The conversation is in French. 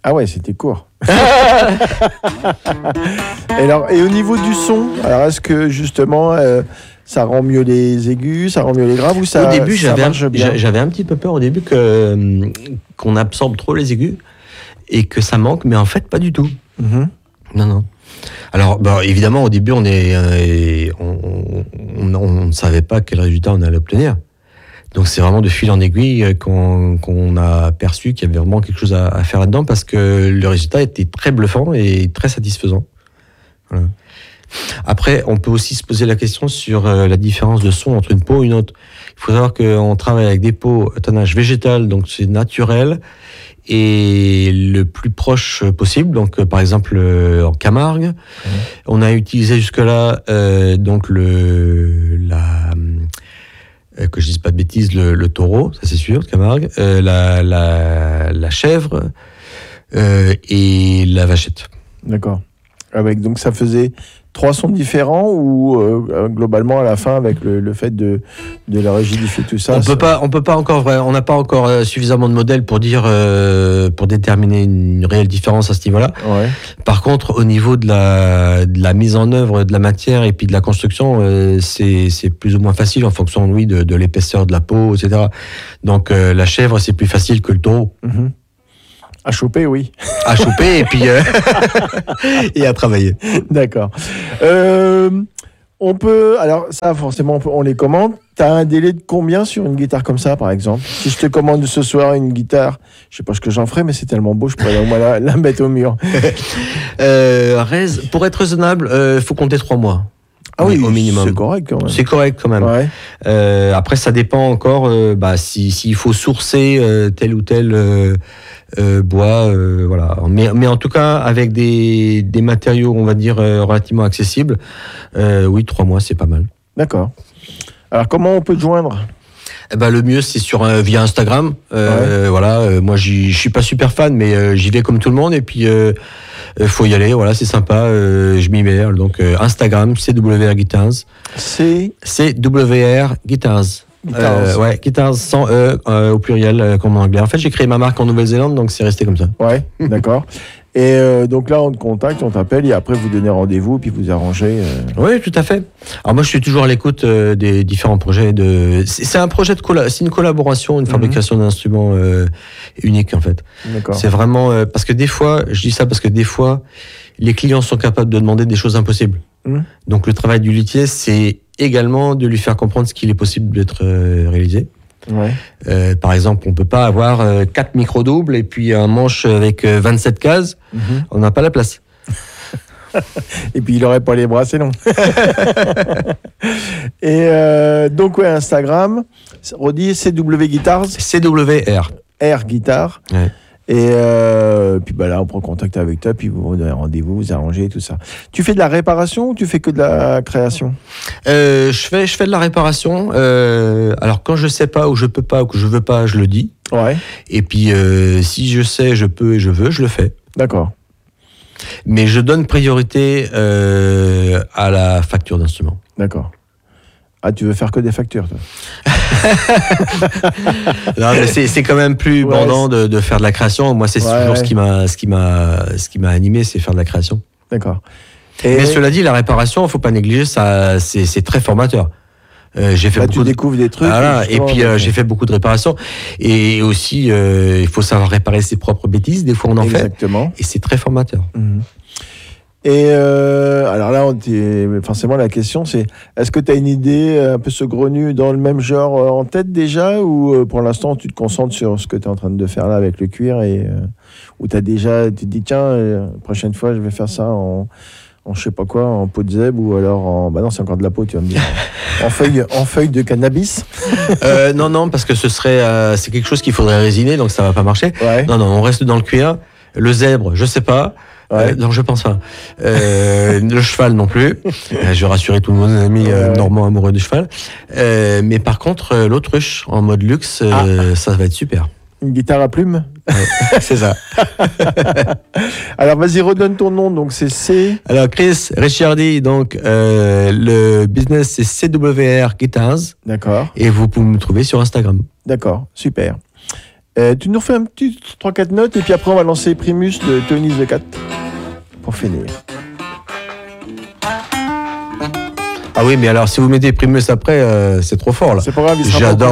Ah ouais, c'était court. Et au niveau du son, alors est-ce que justement ça rend mieux les aigus, ça rend mieux les graves ou ça? Au début, ça marche bien. j'avais un petit peu peur au début qu'on absorbe trop les aigus et que ça manque, mais en fait pas du tout. Mhm. Non. Alors, évidemment, au début, on ne savait pas quel résultat on allait obtenir. Donc, c'est vraiment de fil en aiguille qu'on a perçu qu'il y avait vraiment quelque chose à faire là-dedans parce que le résultat était très bluffant et très satisfaisant. Voilà. Après, on peut aussi se poser la question sur la différence de son entre une peau et une autre. Il faut savoir qu'on travaille avec des peaux à tannage végétal, donc c'est naturel et le plus proche possible. Donc, par exemple, en Camargue, on a utilisé jusque-là donc que je dise pas de bêtises, le taureau, ça c'est sûr, de Camargue, la chèvre et la vachette. D'accord. Donc ça faisait 3 sons différents ou globalement à la fin avec le fait de la rigidifier tout ça? On peut pas encore, on n'a pas encore suffisamment de modèles pour dire, pour déterminer une réelle différence à ce niveau-là. Ouais. Par contre, au niveau de la mise en œuvre de la matière et puis de la construction, c'est plus ou moins facile en fonction, oui, de l'épaisseur de la peau, etc. Donc la chèvre, c'est plus facile que le taureau. Mm-hmm. À choper, oui. À choper et puis et à travailler. D'accord. On peut, alors ça forcément on les commande. T'as un délai de combien sur une guitare comme ça, par exemple? Si je te commande ce soir une guitare, je sais pas ce que j'en ferai, mais c'est tellement beau, je pourrais au moins la mettre au mur. Pour être raisonnable, faut compter 3 mois. Ah oui, au minimum. C'est correct quand même. C'est correct quand même. Ouais. Après, ça dépend encore s'il faut sourcer tel ou tel bois, voilà. Mais en tout cas, avec des matériaux, on va dire, relativement accessibles, oui, 3 mois, c'est pas mal. D'accord. Alors, comment on peut te joindre? Le mieux, c'est via Instagram. Voilà, moi, je suis pas super fan, mais j'y vais comme tout le monde. Et puis, faut y aller. Voilà, c'est sympa. Je m'y mets. Donc, Instagram, CWR Guitars. CWR Guitars. Guitars sans au pluriel, comme en anglais. En fait, j'ai créé ma marque en Nouvelle-Zélande, donc c'est resté comme ça. Ouais, d'accord. Et donc là, on te contacte, on t'appelle, et après, vous donnez rendez-vous, puis vous arrangez. Oui, tout à fait. Alors moi, je suis toujours à l'écoute des différents projets. C'est un projet c'est une collaboration, une fabrication d'instruments unique, en fait. D'accord. C'est vraiment parce que des fois, je dis ça parce que des fois, les clients sont capables de demander des choses impossibles. Donc le travail du luthier, c'est également de lui faire comprendre ce qu'il est possible d'être réalisé. Ouais. Par exemple, on peut pas avoir 4 micro-doubles et puis un manche avec 27 cases. On n'a pas la place. Et puis il aurait pas les bras, c'est long. Et donc ouais, Instagram, redis CW Guitars. CWR. R Guitare. Ouais. Et puis là, on prend contact avec toi, puis vous donnez rendez-vous, vous arrangez tout ça. Tu fais de la réparation ou tu fais que de la création? Je fais de la réparation. Alors quand je sais pas ou je peux pas ou que je veux pas, je le dis. Ouais. Et puis si je sais, je peux et je veux, je le fais. D'accord. Mais je donne priorité à la facture d'instrument. D'accord. Ah, tu veux faire que des factures, toi? Non, mais c'est quand même plus bandant de faire de la création. Moi, c'est toujours ce qui m'a animé, c'est faire de la création. D'accord. Mais cela dit, la réparation, faut pas négliger, ça, c'est très formateur. J'ai fait tu découvres des trucs. Voilà, et puis j'ai fait beaucoup de réparations. Et aussi, il faut savoir réparer ses propres bêtises. Des fois, on en fait. Exactement. Et c'est très formateur. Et alors là, forcément, la question, c'est est-ce que tu as une idée un peu saugrenue dans le même genre en tête déjà, ou pour l'instant, tu te concentres sur ce que tu es en train de faire là avec le cuir, et où tu te dis, tiens, la prochaine fois, je vais faire ça en je sais pas quoi, en peau de zèbre, ou alors bah non, c'est encore de la peau, tu vas me dire, en feuille de cannabis. Non, parce que c'est quelque chose qu'il faudrait résiner, donc ça va pas marcher. Ouais. Non, on reste dans le cuir. Le zèbre, je sais pas. Ouais. Non, je pense pas. Le cheval non plus. Je vais rassurer tous nos amis normands amoureux du cheval. Mais par contre, l'autruche en mode luxe, ça va être super. Une guitare à plumes. Ouais, c'est ça. Alors vas-y, redonne ton nom. Donc c'est Alors Chris Ricciardi. Donc le business c'est CWR Guitars. D'accord. Et vous pouvez me trouver sur Instagram. D'accord, super. Tu nous refais un petit 3-4 notes et puis après on va lancer Primus de Tony the Cat pour finir. Ah oui, mais alors si vous mettez Primus après, c'est trop fort là. C'est pas grave, il sera J'adore